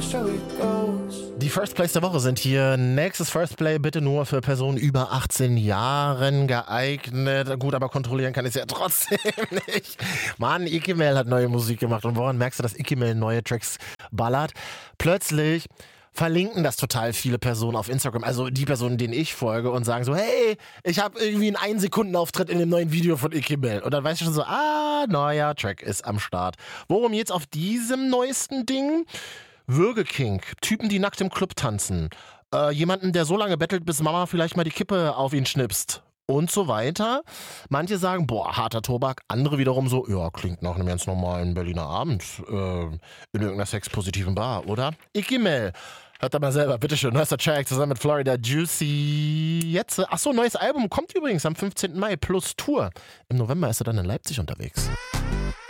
Die First Plays der Woche sind hier. Nächstes First Play bitte nur für Personen über 18 Jahren geeignet. Gut, aber kontrollieren kann ich es ja trotzdem nicht. Mann, Ikimel hat neue Musik gemacht. Und woran merkst du, dass Ikimel neue Tracks ballert? Plötzlich verlinken das total viele Personen auf Instagram, also die Personen, denen ich folge, und sagen so, hey, ich habe irgendwie einen 1-Sekunden-Auftritt in dem neuen Video von Ikimel. Und dann weißt du schon so, neuer Track ist am Start. Worum jetzt auf diesem neuesten Ding? Würgeking, Typen, die nackt im Club tanzen, jemanden, der so lange bettelt, bis Mama vielleicht mal die Kippe auf ihn schnipst und so weiter. Manche sagen, boah, harter Tobak, andere wiederum so, ja, klingt nach einem ganz normalen Berliner Abend in irgendeiner sexpositiven Bar, oder? Ikimel. Hört da mal selber, bitteschön. Neuester Track zusammen mit Florida Juicy. Jetzt, neues Album kommt übrigens am 15. Mai plus Tour. Im November ist er dann in Leipzig unterwegs.